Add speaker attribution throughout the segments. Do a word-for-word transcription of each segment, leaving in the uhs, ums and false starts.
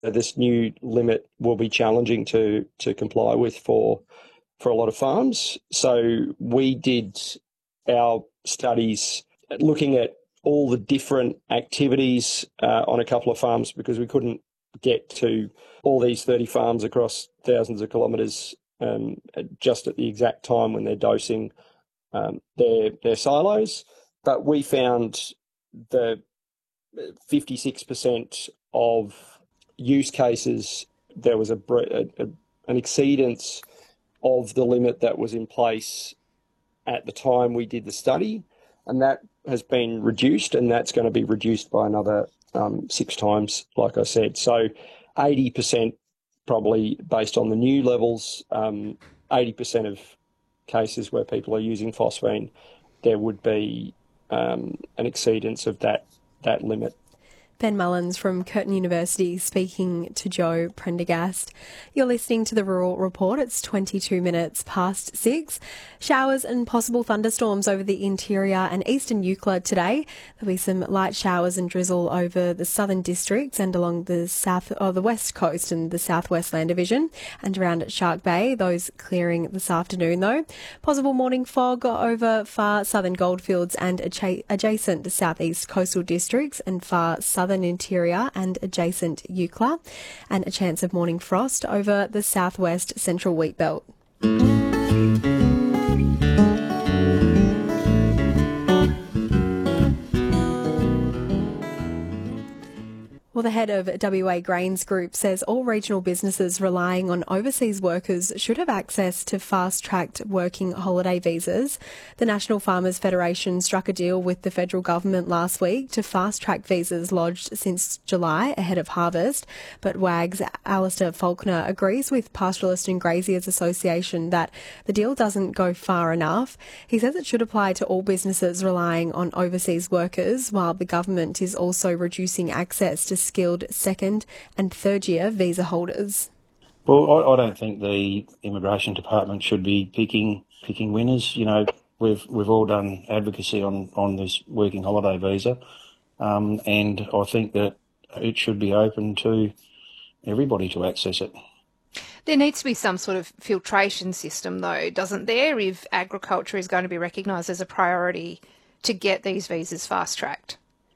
Speaker 1: this new limit will be challenging to to comply with for for a lot of farms. So we did our studies looking at all the different activities uh, on a couple of farms because we couldn't get to all these thirty farms across thousands of kilometres um, just at the exact time when they're dosing um, their their silos. But we found the fifty-six percent of use cases, there was a, a, a an exceedance of the limit that was in place at the time we did the study, and that has been reduced, and that's going to be reduced by another um, six times, like I said. So eighty percent probably based on the new levels, um, eighty percent of cases where people are using phosphine, there would be um, an exceedance of that that limit.
Speaker 2: Ben Mullins from Curtin University speaking to Joe Prendergast. You're listening to the Rural Report. It's twenty-two minutes past six. Showers and possible thunderstorms over the interior and eastern Euclid today. There'll be some light showers and drizzle over the southern districts and along the south or the west coast and the southwest land division and around Shark Bay. Those clearing this afternoon though. Possible morning fog over far southern goldfields and adjacent southeast coastal districts and far southern interior and adjacent Eucla, and a chance of morning frost over the southwest central wheat belt. Well, the head of W A Grains Group says all regional businesses relying on overseas workers should have access to fast-tracked working holiday visas. The National Farmers Federation struck a deal with the federal government last week to fast-track visas lodged since July ahead of harvest. But W A G's Alistair Faulkner agrees with Pastoralist and Graziers Association that the deal doesn't go far enough. He says it should apply to all businesses relying on overseas workers, while the government is also reducing access to skilled second and third year visa holders.
Speaker 3: Well, I, I don't think the Immigration Department should be picking picking winners. You know, we've we've all done advocacy on, on this working holiday visa, um, and I think that it should be open to everybody to access it.
Speaker 4: There needs to be some sort of filtration system, though, doesn't there, if agriculture is going to be recognised as a priority to get these visas fast-tracked?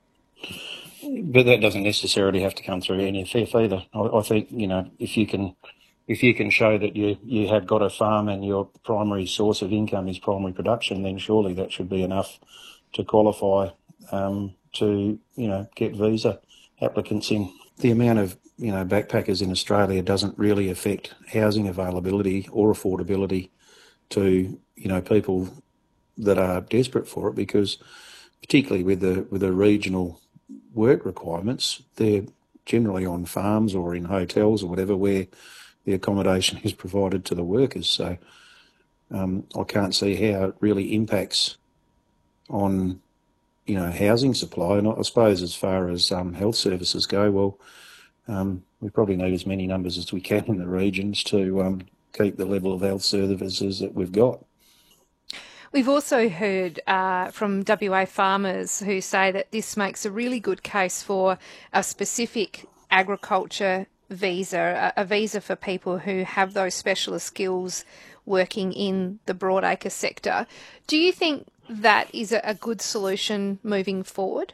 Speaker 3: But that doesn't necessarily have to come through N F F either. I, I think, you know, if you can if you can show that you, you have got a farm and your primary source of income is primary production, then surely that should be enough to qualify um, to, you know, get visa applicants in. The amount of, you know, backpackers in Australia doesn't really affect housing availability or affordability to, you know, people that are desperate for it, because particularly with the with the regional work requirements, they're generally on farms or in hotels or whatever where the accommodation is provided to the workers. So um, I can't see how it really impacts on, you know, housing supply. And I suppose as far as um, health services go, well, um, we probably need as many numbers as we can in the regions to um, keep the level of health services that we've got.
Speaker 4: We've also heard uh, from W A farmers who say that this makes a really good case for a specific agriculture visa, a, a visa for people who have those specialist skills working in the broadacre sector. Do you think that is a, a good solution moving forward?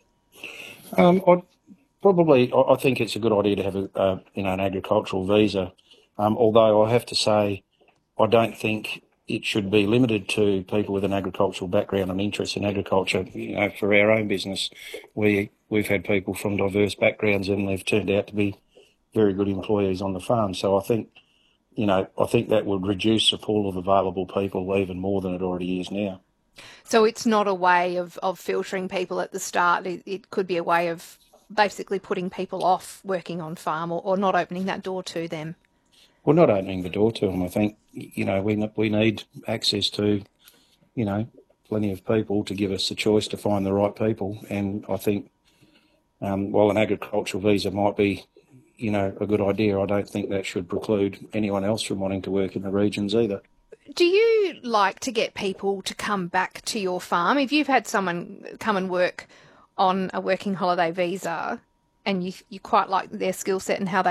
Speaker 3: Um, I probably, I think it's a good idea to have a, uh, you know, an agricultural visa. Um, although I have to say, I don't think it should be limited to people with an agricultural background and interest in agriculture. You know, for our own business, we, we've had people from diverse backgrounds and they've turned out to be very good employees on the farm. So I think, you know, I think that would reduce the pool of available people even more than it already is now.
Speaker 4: So it's not a way of, of filtering people at the start. It, it could be a way of basically putting people off working on farm or, or not opening that door to them.
Speaker 3: Well, not opening the door to them. I think, you know, we we need access to, you know, plenty of people to give us the choice to find the right people. And I think um, while an agricultural visa might be, you know, a good idea, I don't think that should preclude anyone else from wanting to work in the regions either.
Speaker 4: Do you like to get people to come back to your farm? If you've had someone come and work on a working holiday visa and you you quite like their skill set and how they